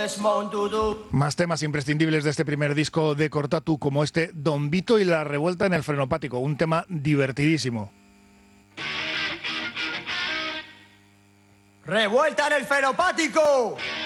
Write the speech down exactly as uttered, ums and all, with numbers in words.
Más temas imprescindibles de este primer disco de Cortatu, como este Don Vito y la revuelta en el frenopático, un tema divertidísimo. ¡Revuelta en el frenopático!